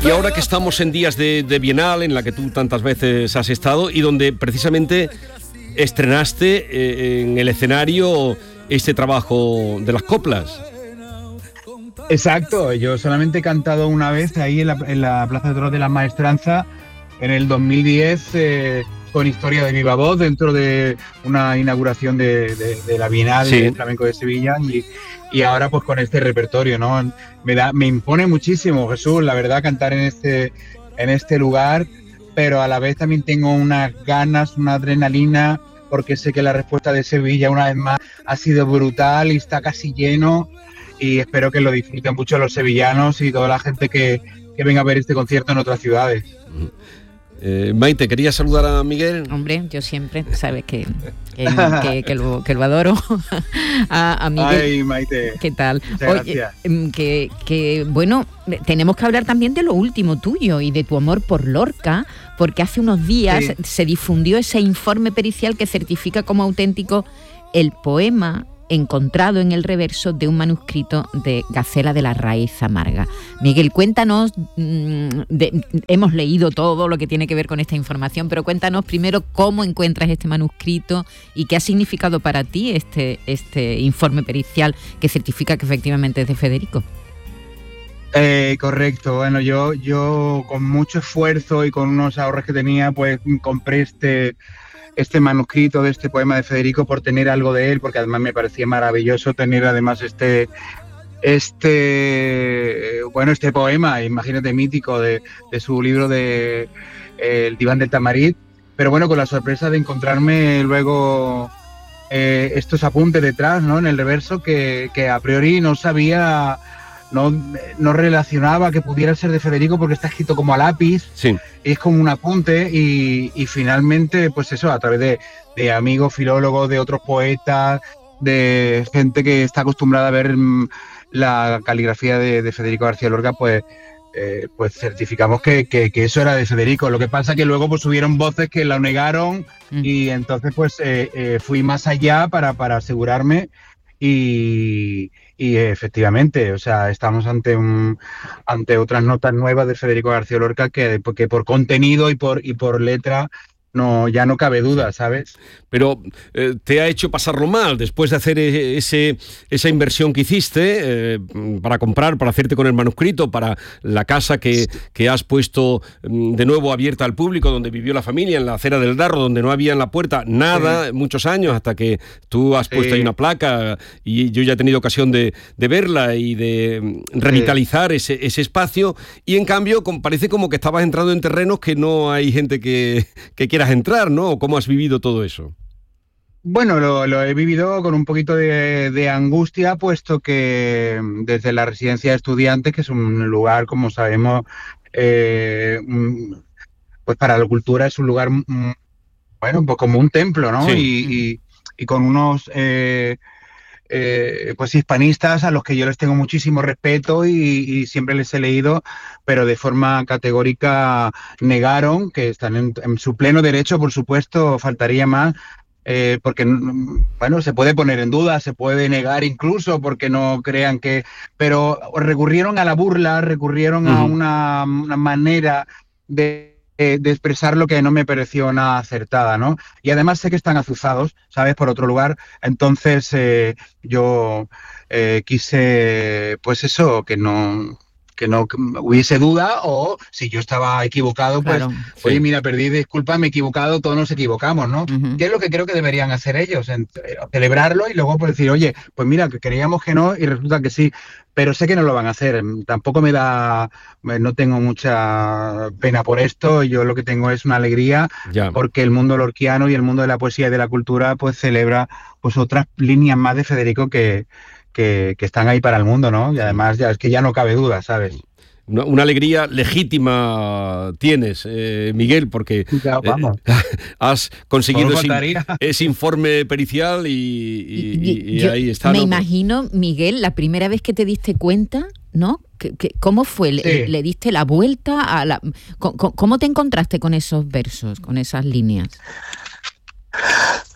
Y ahora que estamos en días de Bienal, en la que tú tantas veces has estado y donde precisamente estrenaste en el escenario este trabajo de las coplas. Exacto, yo solamente he cantado una vez ahí en la Plaza de Toros de la Maestranza en el 2010 con Historia de Viva Voz dentro de una inauguración de la Bienal Sí. del Flamenco de Sevilla y ahora pues con este repertorio, ¿no? Me impone muchísimo, Jesús, la verdad, cantar en este lugar, pero a la vez también tengo unas ganas, una adrenalina, porque sé que la respuesta de Sevilla una vez más ha sido brutal y está casi lleno. Y espero que lo disfruten mucho los sevillanos y toda la gente que venga a ver este concierto en otras ciudades. Maite, ¿querías saludar a Miguel? Hombre, yo siempre, sabes que lo adoro. a Miguel. Ay, Maite. ¿Qué tal? Muchas gracias. Que bueno, tenemos que hablar también de lo último tuyo y de tu amor por Lorca, porque hace unos días se difundió ese informe pericial que certifica como auténtico el poema encontrado en el reverso de un manuscrito de Gacela de la Raíz Amarga. Miguel, cuéntanos, hemos leído todo lo que tiene que ver con esta información, pero cuéntanos primero cómo encuentras este manuscrito y qué ha significado para ti este informe pericial que certifica que efectivamente es de Federico. Correcto, bueno, yo con mucho esfuerzo y con unos ahorros que tenía, pues compré este manuscrito de este poema de Federico por tener algo de él, porque además me parecía maravilloso tener además este poema, imagínate, mítico de su libro de El Diván del Tamarit, pero bueno, con la sorpresa de encontrarme luego estos apuntes detrás, ¿no? En el reverso que a priori no sabía, no relacionaba que pudiera ser de Federico porque está escrito como a lápiz. Sí. Es como un apunte y finalmente, pues eso, a través de amigos, filólogos, de otros poetas, de gente que está acostumbrada a ver la caligrafía de Federico García Lorca, pues certificamos que eso era de Federico. Lo que pasa que luego pues hubieron voces que lo negaron y entonces pues fui más allá para asegurarme y efectivamente, o sea, estamos ante otras notas nuevas de Federico García Lorca que por contenido y por letra ya no cabe duda, ¿sabes? Pero te ha hecho pasarlo mal después de hacer esa inversión que hiciste para hacerte con el manuscrito, para la casa que has puesto de nuevo abierta al público, donde vivió la familia, en la acera del Darro, donde no había en la puerta nada, muchos años, hasta que tú has puesto ahí una placa y yo ya he tenido ocasión de verla y de revitalizar ese espacio, y en cambio parece como que estabas entrando en terrenos que no hay gente que quieras entrar, ¿no? ¿Cómo has vivido todo eso? Bueno, lo he vivido con un poquito de angustia, puesto que desde la residencia de estudiantes, que es un lugar, como sabemos, pues para la cultura es un lugar, bueno, pues como un templo, ¿no? Sí. Y con unos pues hispanistas a los que yo les tengo muchísimo respeto y siempre les he leído, pero de forma categórica negaron, que están en su pleno derecho, por supuesto, faltaría más, porque, bueno, se puede poner en duda, se puede negar incluso porque no crean pero recurrieron a la burla, recurrieron a una manera de expresar lo que no me pareció nada acertada, ¿no? Y además sé que están azuzados, ¿sabes? Por otro lugar. Entonces yo quise, pues eso, que no hubiese duda, o si yo estaba equivocado, pues, Claro. oye, mira, perdí, disculpa, me he equivocado, todos nos equivocamos, ¿no? Uh-huh. ¿Qué es lo que creo que deberían hacer ellos? Celebrarlo y luego pues decir, oye, pues mira, que creíamos que no y resulta que sí, pero sé que no lo van a hacer. Tampoco no tengo mucha pena por esto, yo lo que tengo es una alegría porque el mundo lorquiano y el mundo de la poesía y de la cultura pues celebra pues otras líneas más de Federico que están ahí para el mundo, ¿no? Y además es que ya no cabe duda, ¿sabes? Una alegría legítima tienes, Miguel, porque has conseguido ese informe pericial y ahí está. Me imagino, Miguel, la primera vez que te diste cuenta, ¿no? ¿Cómo fue? ¿Le diste la vuelta? ¿Cómo te encontraste con esos versos, con esas líneas?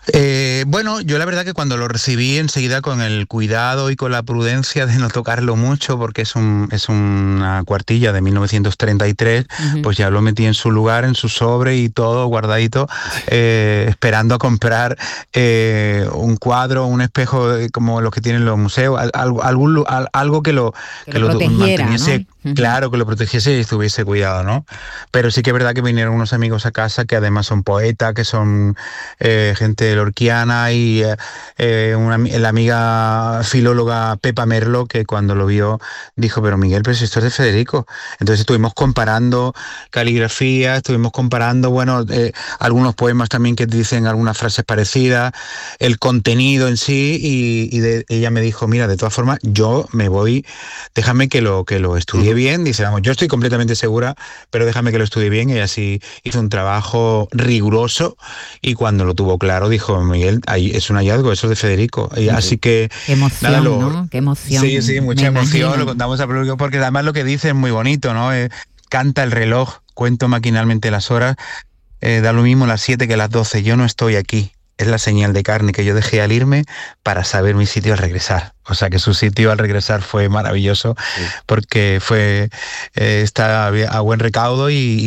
Bueno, yo la verdad que cuando lo recibí enseguida con el cuidado y con la prudencia de no tocarlo mucho, porque es una cuartilla de 1933, pues ya lo metí en su lugar, en su sobre y todo guardadito, esperando a comprar un cuadro, un espejo como los que tienen los museos, algo que lo manteniese, ¿no? Claro, que lo protegiese y estuviese cuidado, ¿no? Pero sí que es verdad que vinieron unos amigos a casa que además son poetas, que son gente lorquiana, y la amiga filóloga Pepa Merlo, que cuando lo vio dijo, pero Miguel, pero si esto es de Federico. Entonces estuvimos comparando caligrafía, estuvimos comparando, bueno, algunos poemas también que dicen algunas frases parecidas, el contenido en sí, y ella me dijo, mira, de todas formas, yo me voy, déjame que lo estudie bien. Dice, vamos, yo estoy completamente segura, pero déjame que lo estudie bien. Y así hizo un trabajo riguroso, y cuando lo tuvo claro dijo, Miguel, ahí es un hallazgo, eso es de Federico. Y así que qué emoción, nada, ¿no? Qué emoción. Sí, mucha emoción, lo contamos a público, porque además lo que dice es muy bonito, ¿no? Canta el reloj, cuento maquinalmente las horas, da lo mismo las 7 que las 12, yo no estoy aquí. Es la señal de carne que yo dejé al irme para saber mi sitio al regresar. O sea que su sitio al regresar fue maravilloso, porque está a buen recaudo y